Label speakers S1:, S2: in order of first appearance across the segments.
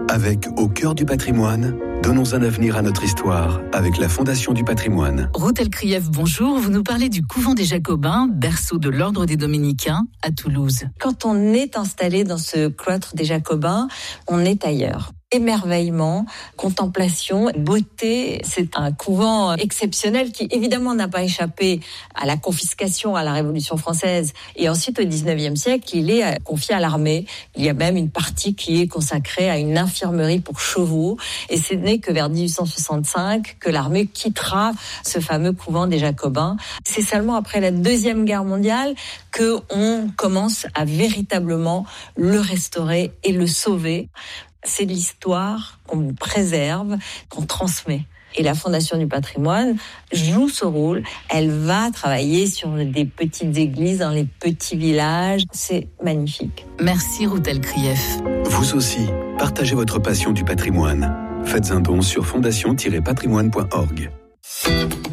S1: Avec Au cœur du patrimoine, donnons un avenir à notre histoire avec la Fondation du patrimoine.
S2: Ruth Elkrieff, bonjour. Vous nous parlez du couvent des Jacobins, berceau de l'ordre des Dominicains à Toulouse.
S3: Quand on est installé dans ce cloître des Jacobins, on est ailleurs. Émerveillement, contemplation, beauté. C'est un couvent exceptionnel qui évidemment n'a pas échappé à la confiscation à la Révolution française. Et ensuite, au 19e siècle, il est confié à l'armée. Il y a même une partie qui est consacrée à une infirmerie pour chevaux. Et ce n'est que vers 1865 que l'armée quittera ce fameux couvent des Jacobins. C'est seulement après la Deuxième Guerre mondiale qu'on commence à véritablement le restaurer et le sauver. C'est l'histoire qu'on préserve, qu'on transmet. Et la Fondation du patrimoine joue ce rôle. Elle va travailler sur des petites églises dans les petits villages. C'est magnifique.
S2: Merci Ruth Elkrieff.
S1: Vous aussi, partagez votre passion du patrimoine. Faites un don sur fondation-patrimoine.org.
S4: C'est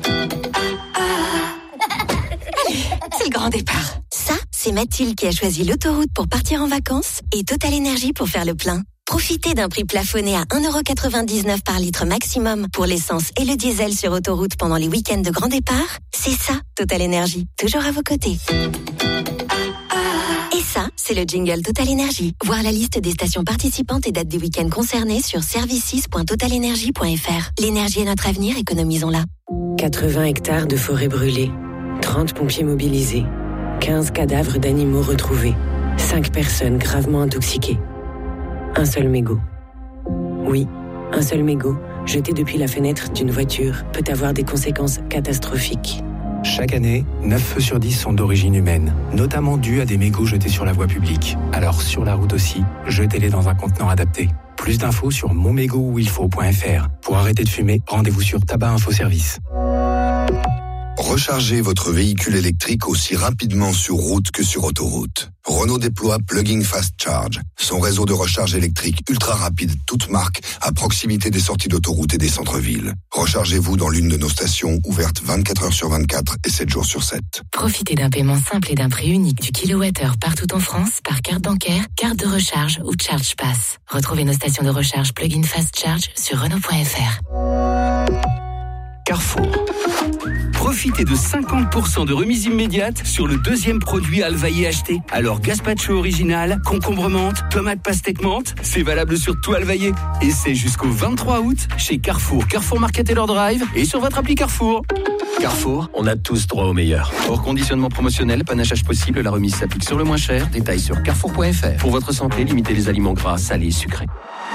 S4: le grand départ.
S5: Ça, c'est Mathilde qui a choisi l'autoroute pour partir en vacances et Total Énergie pour faire le plein. Profitez d'un prix plafonné à 1,99€ par litre maximum pour l'essence et le diesel sur autoroute pendant les week-ends de grand départ. C'est ça, Total Énergie, toujours à vos côtés. Et ça, c'est le jingle Total Énergie. Voir la liste des stations participantes et dates des week-ends concernés sur services6.totalenergie.fr. L'énergie est notre avenir, économisons-la.
S6: 80 hectares de forêt brûlée, 30 pompiers mobilisés, 15 cadavres d'animaux retrouvés, 5 personnes gravement intoxiquées. Un seul mégot. Oui, un seul mégot, jeté depuis la fenêtre d'une voiture, peut avoir des conséquences catastrophiques.
S7: Chaque année, 9 feux sur 10 sont d'origine humaine, notamment dus à des mégots jetés sur la voie publique. Alors sur la route aussi, jetez-les dans un contenant adapté. Plus d'infos sur monmégotuilfaut.fr. Pour arrêter de fumer, rendez-vous sur Tabac Info Service.
S8: Rechargez votre véhicule électrique aussi rapidement sur route que sur autoroute. Renault déploie Plug-in Fast Charge, son réseau de recharge électrique ultra rapide, toute marque, à proximité des sorties d'autoroute et des centres-villes. Rechargez-vous dans l'une de nos stations ouvertes 24 heures sur 24 et 7 jours sur 7.
S9: Profitez d'un paiement simple et d'un prix unique du kilowattheure partout en France par carte bancaire, carte de recharge ou Charge Pass. Retrouvez nos stations de recharge Plug-in Fast Charge sur Renault.fr.
S10: Carrefour. Profitez de 50% de remise immédiate sur le deuxième produit Alvaillé acheté. Alors gazpacho original, concombre menthe, tomate pastèque menthe, c'est valable sur tout Alvaillé. Et c'est jusqu'au 23 août chez Carrefour, Carrefour Market Taylor Drive et sur votre appli Carrefour. Carrefour, on a tous droit au meilleur. Hors conditionnement promotionnel, panachage possible, la remise s'applique sur le moins cher. Détails sur carrefour.fr. Pour votre santé, limitez les aliments gras, salés et sucrés.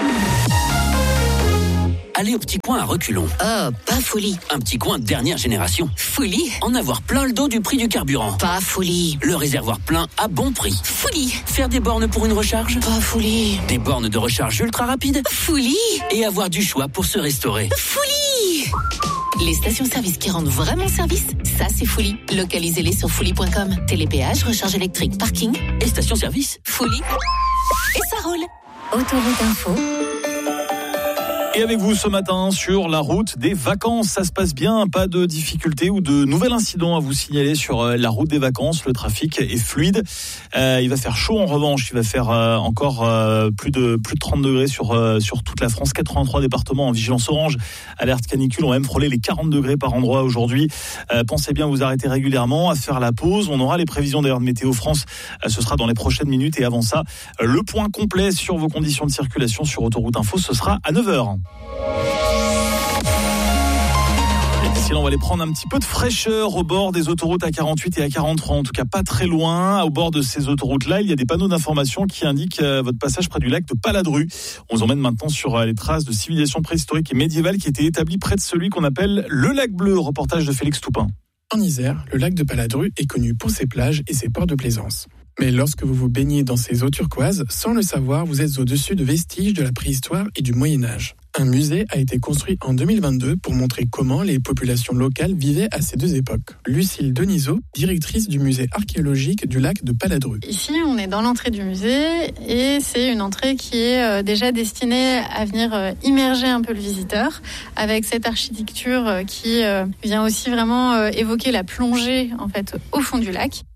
S11: Aller au petit coin à reculons.
S5: Oh, pas folie.
S11: Un petit coin de dernière génération.
S5: Folie.
S11: En avoir plein le dos du prix du carburant.
S5: Pas folie.
S11: Le réservoir plein à bon prix.
S5: Folie.
S11: Faire des bornes pour une recharge.
S5: Pas folie.
S11: Des bornes de recharge ultra rapides.
S5: Folie.
S11: Et avoir du choix pour se restaurer.
S5: Folie.
S9: Les stations-service qui rendent vraiment service, ça c'est Folie. Localisez-les sur folie.com. Télépéage, recharge électrique, parking
S11: et station-service.
S9: Folie. Et ça roule.
S5: Autoroute Info.
S12: Et avec vous ce matin sur la route des vacances, ça se passe bien, pas de difficultés ou de nouvel incident à vous signaler sur la route des vacances. Le trafic est fluide. Il va faire chaud en revanche. Il va faire encore plus de 30 degrés sur toute la France. 83 départements en vigilance orange. Alerte canicule. On va même frôler les 40 degrés par endroit aujourd'hui. Pensez bien à vous arrêter régulièrement, à faire la pause. On aura les prévisions d'ailleurs de Météo France. Ce sera dans les prochaines minutes. Et avant ça, le point complet sur vos conditions de circulation sur Autoroute Info, ce sera à 9h. Et d'ici là, on va aller prendre un petit peu de fraîcheur au bord des autoroutes A48 et A43, en tout cas pas très loin. Au bord de ces autoroutes-là, il y a des panneaux d'information qui indiquent votre passage près du lac de Paladru. On vous emmène maintenant sur les traces de civilisation préhistorique et médiévale qui étaient établies près de celui qu'on appelle le lac bleu. Reportage de Félix Toupin.
S13: En Isère, le lac de Paladru est connu pour ses plages et ses ports de plaisance. Mais lorsque vous vous baignez dans ces eaux turquoises, sans le savoir, vous êtes au-dessus de vestiges de la préhistoire et du Moyen-Âge. Un musée a été construit en 2022 pour montrer comment les populations locales vivaient à ces deux époques. Lucille Denisot, directrice du musée archéologique du lac de Paladru.
S14: Ici, on est dans l'entrée du musée et c'est une entrée qui est déjà destinée à venir immerger un peu le visiteur avec cette architecture qui vient aussi vraiment évoquer la plongée en fait au fond du lac.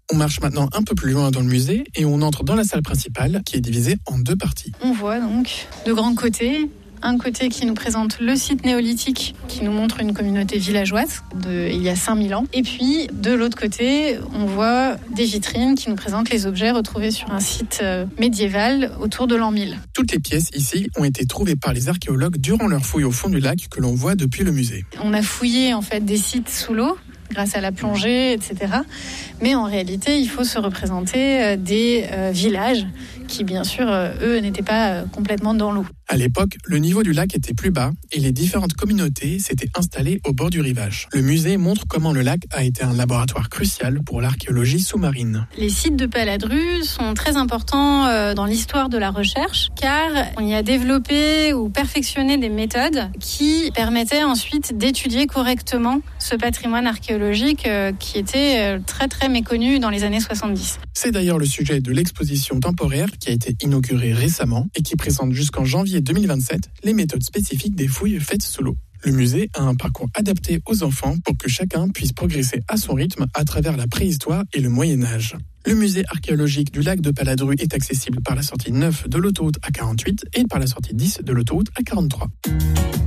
S13: On marche maintenant un peu plus loin dans le musée et on entre dans la salle principale qui est divisée en 2 parties.
S14: On voit donc 2 grands côtés. Un côté qui nous présente le site néolithique, qui nous montre une communauté villageoise il y a 5000 ans. Et puis, de l'autre côté, on voit des vitrines qui nous présentent les objets retrouvés sur un site médiéval autour de l'an 1000.
S13: Toutes les pièces ici ont été trouvées par les archéologues durant leurs fouilles au fond du lac que l'on voit depuis le musée.
S14: On a fouillé en fait des sites sous l'eau, grâce à la plongée, etc. Mais en réalité, il faut se représenter des villages qui, bien sûr, eux, n'étaient pas complètement dans l'eau.
S13: À l'époque, le niveau du lac était plus bas et les différentes communautés s'étaient installées au bord du rivage. Le musée montre comment le lac a été un laboratoire crucial pour l'archéologie sous-marine.
S14: Les sites de Paladru sont très importants dans l'histoire de la recherche car on y a développé ou perfectionné des méthodes qui permettaient ensuite d'étudier correctement ce patrimoine archéologique qui était très très méconnu dans les années 70.
S13: C'est d'ailleurs le sujet de l'exposition temporaire qui a été inaugurée récemment et qui présente jusqu'en janvier 2027 les méthodes spécifiques des fouilles faites sous l'eau. Le musée a un parcours adapté aux enfants pour que chacun puisse progresser à son rythme à travers la préhistoire et le Moyen-Âge. Le musée archéologique du lac de Paladru est accessible par la sortie 9 de l'autoroute A48 et par la sortie 10 de l'autoroute A43.